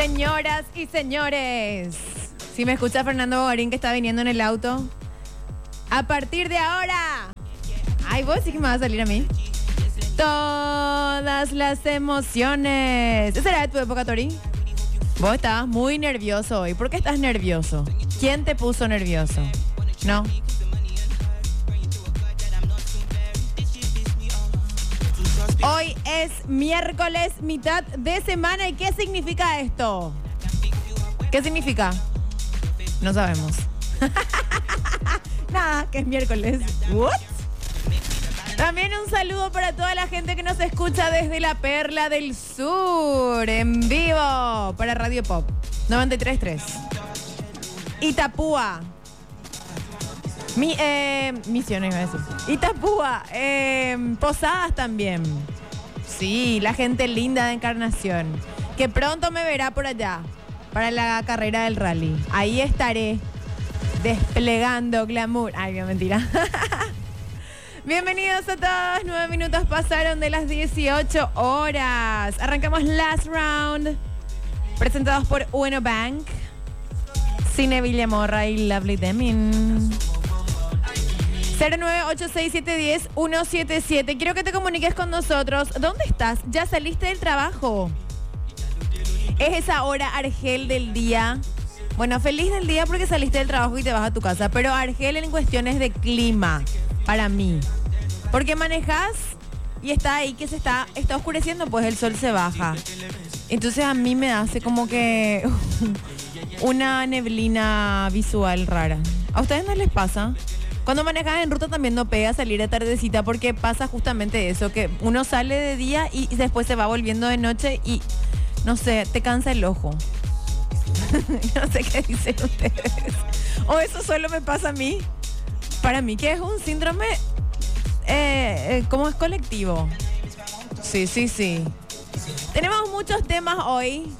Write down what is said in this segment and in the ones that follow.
Señoras y señores, si me escucha Fernando Bogarín que está viniendo en el auto, a partir de ahora, ay, vos sí que me va a salir a mí, todas las emociones. ¿Esa era de tu época, Tori? Vos estabas muy nervioso hoy. ¿Por qué estás nervioso? ¿Quién te puso nervioso? No. Hoy es miércoles, mitad de semana. ¿Y qué significa esto? ¿Qué significa? No sabemos. Nada, que es miércoles. ¿What? También un saludo para toda la gente que nos escucha desde la Perla del Sur, en vivo, para Radio Pop 93.3. Itapúa. Misiones, iba a decir. Itapúa. Posadas también. Sí, la gente linda de Encarnación, que pronto me verá por allá, para la carrera del rally. Ahí estaré, desplegando glamour. Ay, no, mentira. Bienvenidos a todos. 9 minutos pasaron de las 18 horas. Arrancamos Last Round, presentados por Ueno Bank, Cine Villamorra y Lovely Deming. 0986710-177. Quiero que te comuniques con nosotros. ¿Dónde estás? ¿Ya saliste del trabajo? Es esa hora Argel del día. Bueno, feliz del día porque saliste del trabajo y te vas a tu casa. Pero Argel en cuestiones de clima, para mí. Porque manejas y está ahí que se está oscureciendo, pues el sol se baja. Entonces a mí me hace como que una neblina visual rara. ¿A ustedes no les pasa? Cuando manejas en ruta también no pega salir de tardecita porque pasa justamente eso, que uno sale de día y después se va volviendo de noche y, no sé, te cansa el ojo. No sé qué dicen ustedes. O eso solo me pasa a mí. Para mí que es un síndrome, como es colectivo. Sí. Tenemos muchos temas hoy.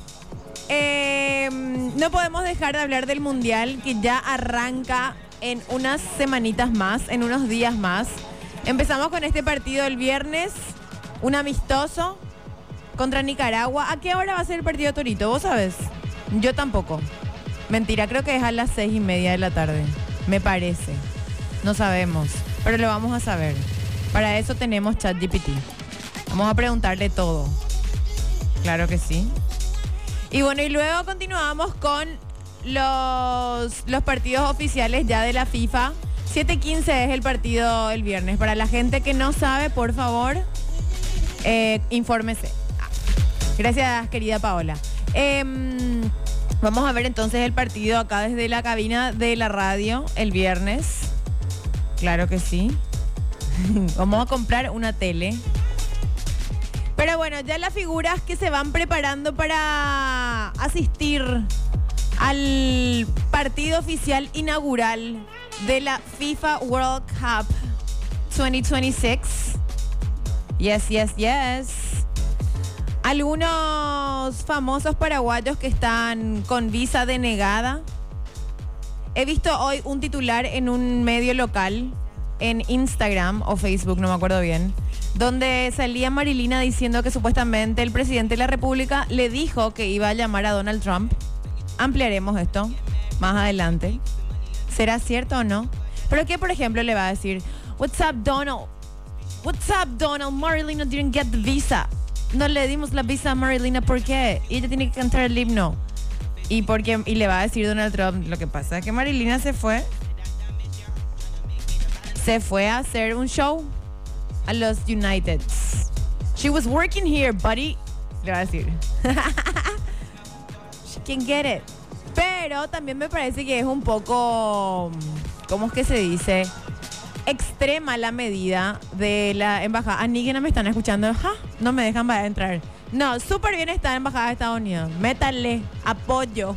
No podemos dejar de hablar del Mundial que ya arranca en unas semanitas más, en unos días más. Empezamos con este partido el viernes, un amistoso contra Nicaragua. ¿A qué hora va a ser el partido, Torito? ¿Vos sabés? Yo tampoco. Mentira, creo que es a las 6:30 de la tarde. Me parece. No sabemos, pero lo vamos a saber. Para eso tenemos ChatGPT. Vamos a preguntarle todo. Claro que sí. Y bueno, y luego continuamos con los partidos oficiales ya de la FIFA. 7:15 es el partido el viernes. Para la gente que no sabe, por favor, infórmese. Gracias, querida Paola. Vamos a ver entonces el partido acá desde la cabina de la radio el viernes. Claro que sí. Vamos a comprar una tele. Pero bueno, ya las figuras que se van preparando para asistir al partido oficial inaugural de la FIFA World Cup 2026. Yes. Algunos famosos paraguayos que están con visa denegada. He visto hoy un titular en un medio local, en Instagram o Facebook, no me acuerdo bien, donde salía Marilina diciendo que supuestamente el presidente de la República le dijo que iba a llamar a Donald Trump. Ampliaremos esto más adelante. ¿Será cierto o no? Pero ¿qué, por ejemplo, le va a decir? What's up, Donald? Marilina didn't get the visa. No le dimos la visa a Marilina, ¿por qué? Y ella tiene que cantar el himno. Y le va a decir Donald Trump, lo que pasa es que Marilina se fue a hacer un show a los Uniteds. She was working here, buddy. Le va a decir. She can get it. Pero también me parece que es un poco, ¿cómo es que se dice? Extrema la medida de la embajada. A mí que no me están escuchando, no me dejan para entrar. No, súper bien está la embajada de Estados Unidos. Métanle apoyo.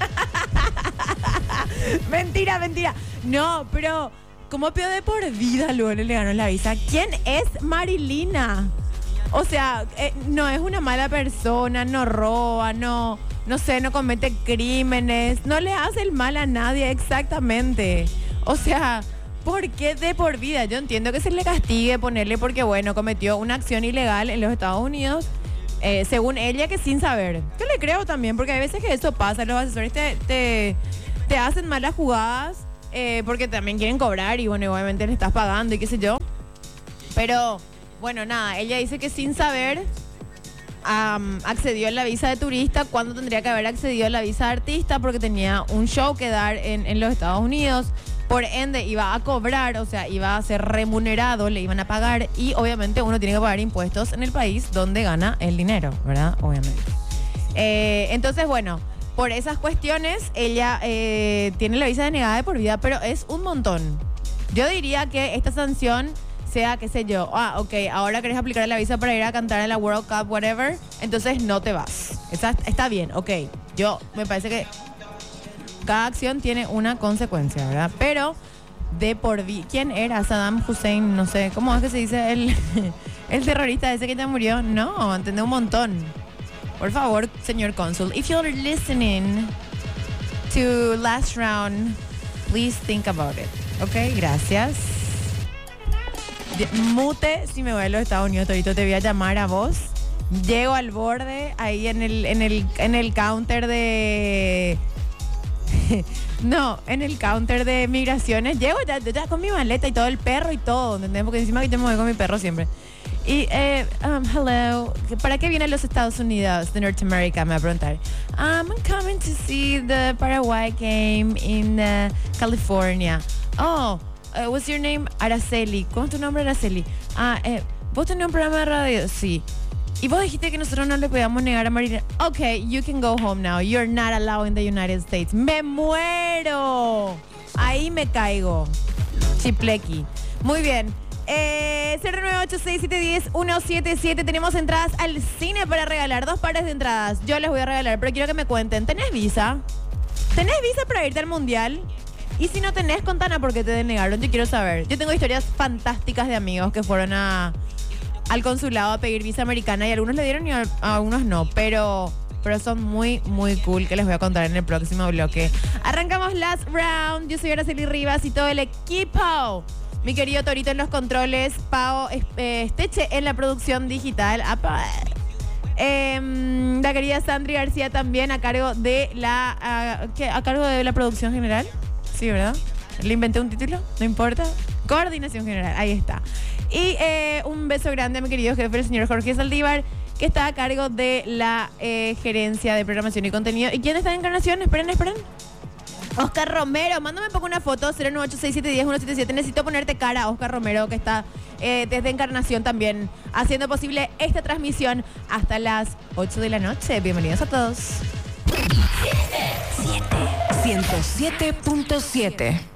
Mentira. No, pero ¿cómo pidió de por vida luego le ganó la visa? ¿Quién es Marilina? O sea, no es una mala persona, no roba, no sé, no comete crímenes, no le hace el mal a nadie exactamente. O sea, ¿por qué de por vida? Yo entiendo que se le castigue, ponerle porque, bueno, cometió una acción ilegal en los Estados Unidos Según ella, que sin saber. Yo le creo también, porque hay veces que eso pasa. Los asesores te hacen malas jugadas porque también quieren cobrar y bueno, obviamente le estás pagando y qué sé yo. Pero bueno, nada, ella dice que sin saber accedió a la visa de turista cuando tendría que haber accedido a la visa de artista porque tenía un show que dar en los Estados Unidos. Por ende, iba a cobrar, o sea, iba a ser remunerado, le iban a pagar y obviamente uno tiene que pagar impuestos en el país donde gana el dinero, ¿verdad? Obviamente. Entonces, bueno, por esas cuestiones, ella tiene la visa denegada de por vida, pero es un montón. Yo diría que esta sanción sea, qué sé yo, ok, ahora querés aplicar la visa para ir a cantar en la World Cup, whatever, entonces no te vas. Está bien, ok. Me parece que cada acción tiene una consecuencia, ¿verdad? Pero de por vida. ¿Quién era? Saddam Hussein, no sé. ¿Cómo es que se dice el terrorista ese que ya murió? No, entendé un montón. Por favor, señor cónsul, if you're listening to Last Round, please think about it. Ok, gracias. Mute si me voy a los Estados Unidos, Torito, te voy a llamar a vos. Llego al borde, ahí en el counter de... No, en el counter de migraciones. Llego ya con mi maleta y todo, el perro y todo, ¿entendés? Porque encima que yo me voy con mi perro siempre. Y, hello, ¿para qué vienen los Estados Unidos de Norteamérica? Me va a preguntar. I'm coming to see the Paraguay game in California. Oh, what's your name? Araceli. ¿Cómo es tu nombre, Araceli? ¿Vos tenés un programa de radio? Sí. Y vos dijiste que nosotros no le podíamos negar a Marina. Ok, you can go home now. You're not allowed in the United States. ¡Me muero! Ahí me caigo. Chiplequi. Muy bien. 0986710-177. Tenemos entradas al cine para regalar. 2 pares de entradas. Yo les voy a regalar, pero quiero que me cuenten. ¿Tenés visa? ¿Tenés visa para irte al mundial? Y si no tenés, contanos por qué te denegaron. Yo quiero saber. Yo tengo historias fantásticas de amigos que fueron al consulado a pedir visa americana y algunos le dieron y algunos no, pero son muy, muy cool, que les voy a contar en el próximo bloque. Arrancamos Last Round. Yo soy Araceli Rivas y todo el equipo. Mi querido Torito en los controles, Pao Esteche en la producción digital. La querida Sandri García también a cargo de la producción general. Sí, ¿verdad? ¿Le inventé un título? No importa. Coordinación general, ahí está. Y un beso grande a mi querido jefe, el señor Jorge Saldívar, que está a cargo de la gerencia de programación y contenido. ¿Y quién está en Encarnación? Esperen. Oscar Romero, mándame un poco una foto, 0986710-177. Necesito ponerte cara a Oscar Romero, que está desde Encarnación también, haciendo posible esta transmisión hasta las 8 de la noche. Bienvenidos a todos. 107.7